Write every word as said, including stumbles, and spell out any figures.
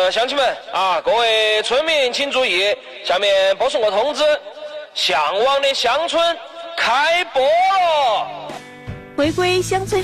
呃，乡亲们啊，各位村民请注意，下面播送个通知，向往的乡村开播了。 回归乡村